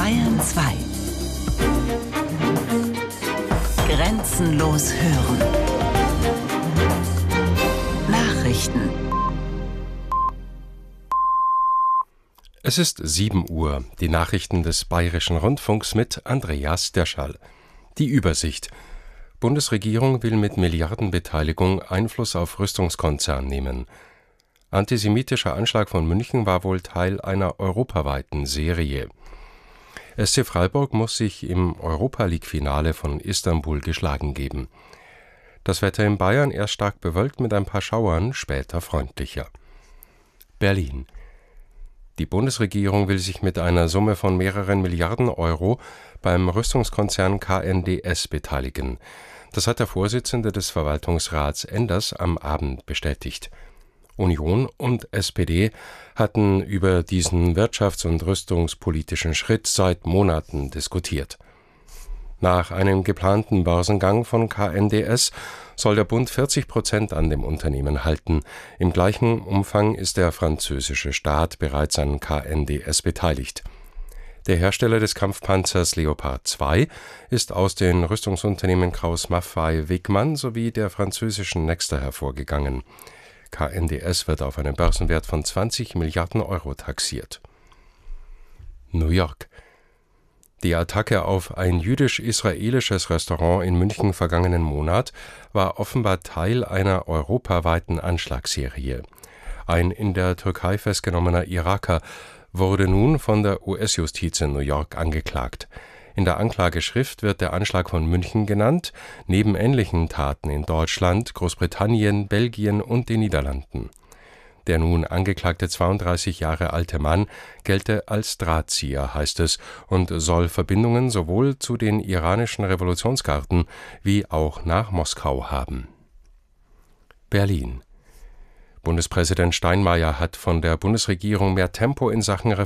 Bayern 2. Grenzenlos hören. Nachrichten. Es ist 7 Uhr. Die Nachrichten des Bayerischen Rundfunks mit Andreas Derschall. Die Übersicht. Bundesregierung will mit Milliardenbeteiligung Einfluss auf Rüstungskonzern nehmen. Antisemitischer Anschlag von München war wohl Teil einer europaweiten Serie. SC Freiburg muss sich im Europa-League-Finale von Istanbul geschlagen geben. Das Wetter in Bayern erst stark bewölkt mit ein paar Schauern, später freundlicher. Berlin. Die Bundesregierung will sich mit einer Summe von mehreren Milliarden Euro beim Rüstungskonzern KNDS beteiligen. Das hat der Vorsitzende des Verwaltungsrats Enders am Abend bestätigt. Union und SPD hatten über diesen wirtschafts- und rüstungspolitischen Schritt seit Monaten diskutiert. Nach einem geplanten Börsengang von KNDS soll der Bund 40% an dem Unternehmen halten. Im gleichen Umfang ist der französische Staat bereits an KNDS beteiligt. Der Hersteller des Kampfpanzers Leopard 2 ist aus den Rüstungsunternehmen Krauss-Maffei-Wegmann sowie der französischen Nexter hervorgegangen. KNDS wird auf einen Börsenwert von 20 Milliarden Euro taxiert. New York. Die Attacke auf ein jüdisch-israelisches Restaurant in München vergangenen Monat war offenbar Teil einer europaweiten Anschlagsserie. Ein in der Türkei festgenommener Iraker wurde nun von der US-Justiz in New York angeklagt. In der Anklageschrift wird der Anschlag von München genannt, neben ähnlichen Taten in Deutschland, Großbritannien, Belgien und den Niederlanden. Der nun angeklagte 32 Jahre alte Mann gelte als Drahtzieher, heißt es, und soll Verbindungen sowohl zu den iranischen Revolutionsgarden wie auch nach Moskau haben. Berlin. Bundespräsident Steinmeier hat von der Bundesregierung mehr Tempo in Sachen